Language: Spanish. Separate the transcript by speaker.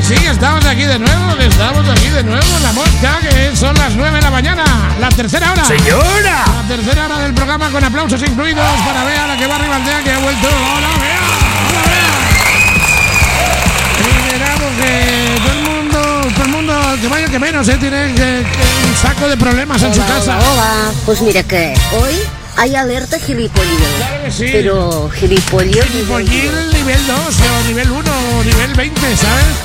Speaker 1: sí, estamos aquí de nuevo, La Mosca, que son las 9 de la mañana, la tercera hora.
Speaker 2: ¡Señora!
Speaker 1: La tercera hora del programa con aplausos incluidos para Bea, la que va Ribaldea, que ha vuelto. ¡Hola, Bea! ¡Hola, Bea! Y miramos que todo el mundo, que vaya que menos, tiene un saco de problemas en su casa.
Speaker 3: Hola. Pues mira que hoy hay alerta gilipollil.
Speaker 1: Claro que sí.
Speaker 3: Pero gilipollil
Speaker 1: nivel 2 o nivel 1 o nivel 20, ¿sabes?